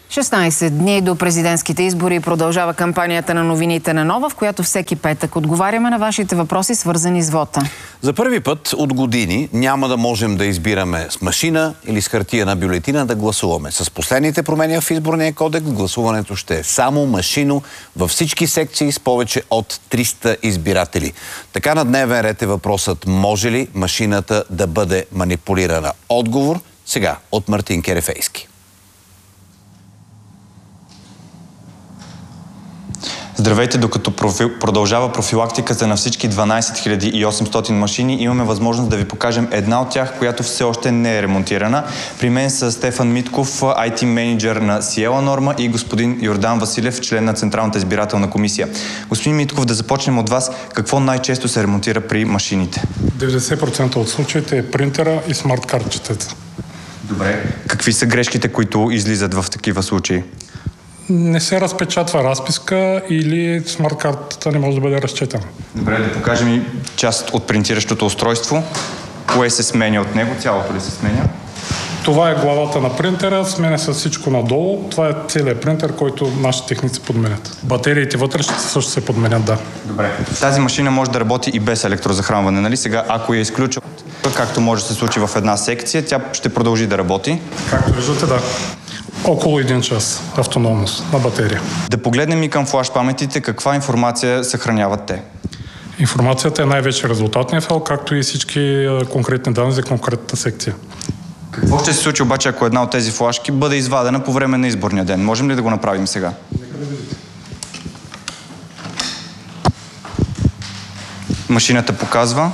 16 дни до президентските избори продължава кампанията на новините на Нова, в която всеки петък отговаряме на вашите въпроси, свързани с вота. За първи път от години няма да можем да избираме с машина или с хартиена бюлетина да гласуваме. С последните промени в изборния кодекс гласуването ще е само машинно във всички секции с повече от 300 избиратели. Така на дневен ред е въпросът: може ли машината да бъде манипулирана? Отговор сега от Мартин Керефейски. Здравейте, докато продължава профилактиката на всички 12 800 машини, имаме възможност да ви покажем една от тях, която все още не е ремонтирана. При мен са Стефан Митков, IT менеджер на Сиела Норма, и господин Йордан Василев, член на Централната избирателна комисия. Господин Митков, да започнем от вас. Какво най-често се ремонтира при машините? 90% от случаите е принтера и смарт-картчетата. Добре. Какви са грешките, които излизат в такива случаи? Не се разпечатва разписка или смарт-картата не може да бъде разчетена. Добре, да покажем и част от принтиращото устройство. Кое се сменя от него? Цялото ли се сменя? Това е главата на принтера, сменя се всичко надолу. Това е целият принтер, който нашите техници подменят. Батериите вътре също се подменят, да. Добре. Тази машина може да работи и без електрозахранване, нали? Сега, ако я изключа, както може да се случи в една секция, тя ще продължи да работи. Както виждате, да. Около 1 час автономност на батерия. Да погледнем и към флаш паметите. Каква информация съхраняват те? Информацията е най-вече резултатния файл, както и всички конкретни данни за конкретната секция. Какво ще се случи обаче, ако една от тези флашки бъде извадена по време на изборния ден? Можем ли да го направим сега? Машината показва.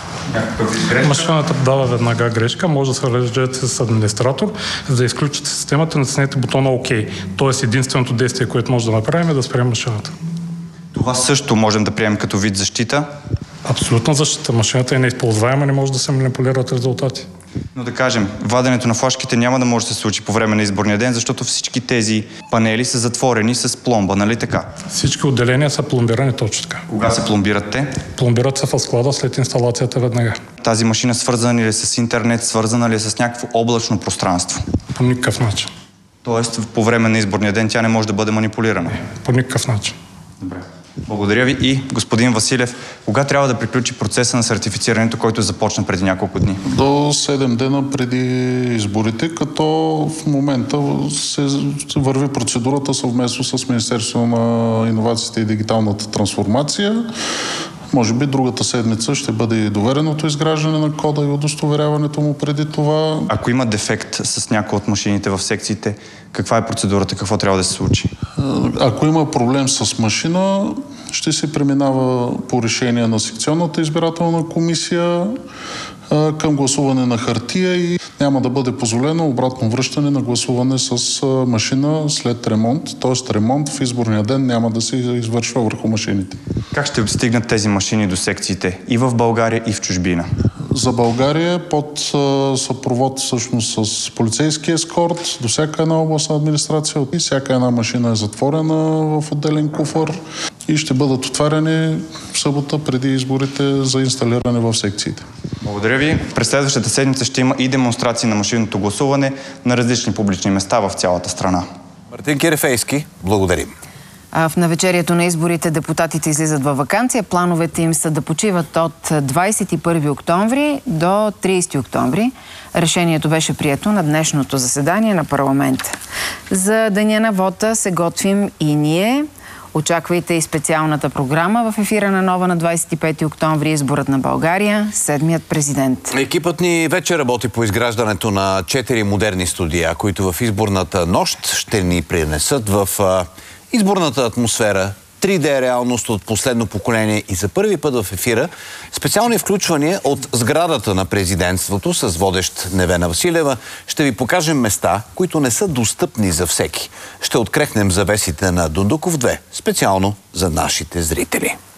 Машината дава веднага грешка, може да се свържете с администратор, за да изключите системата, натиснете бутона ОК. Тоест единственото действие, което може да направим, е да спрем машината. Това също можем да приемем като вид защита? Абсолютна защита. Машината е неизползваема, не може да се манипулират резултати. Но да кажем, ваденето на флашките няма да може да се случи по време на изборния ден, защото всички тези панели са затворени с пломба, нали така? Всички отделения са пломбирани точно така. Кога се пломбират те? Пломбират се в склада след инсталацията веднага. Тази машина свързана ли е с интернет, свързана ли е с някакво облачно пространство? По никакъв начин. Тоест, по време на изборния ден тя не може да бъде манипулирана? По никакъв начин. Добре. Благодаря ви. И господин Василев, кога трябва да приключи процеса на сертифицирането, който започна преди няколко дни? До 7 дена преди изборите, като в момента се върви процедурата съвместно с Министерството на иновациите и дигиталната трансформация. Може би другата седмица ще бъде и довереното изграждане на кода и удостоверяването му преди това. Ако има дефект с някои от машините в секциите, каква е процедурата? Какво трябва да се случи? Ако има проблем с машина, ще се преминава по решение на секционната избирателна комисия към гласуване на хартия и няма да бъде позволено обратно връщане на гласуване с машина след ремонт. Т.е. ремонт в изборния ден няма да се извършва върху машините. Как ще стигнат тези машини до секциите и в България, и в чужбина? За България под съпровод всъщност с полицейски ескорт до всяка една областна администрация и всяка една машина е затворена в отделен куфър и ще бъдат отваряни в събота преди изборите за инсталиране в секциите. Благодаря ви. През следващата седмица ще има и демонстрации на машинното гласуване на различни публични места в цялата страна. Мартин Керефейски, благодарим. В навечерието на изборите депутатите излизат във ваканция. Плановете им са да почиват от 21 октомври до 30 октомври. Решението беше прието на днешното заседание на парламента. За деня на вота се готвим и ние. Очаквайте и специалната програма в ефира на Нова на 25 октомври, изборът на България, 7-ият президент. Екипът ни вече работи по изграждането на 4 модерни студия, които в изборната нощ ще ни принесат в изборната атмосфера, 3D реалност от последно поколение и за първи път в ефира специални включвания от сградата на президентството с водещ Невена Василева. Ще ви покажем места, които не са достъпни за всеки. Ще открехнем завесите на Дондуков 2, специално за нашите зрители.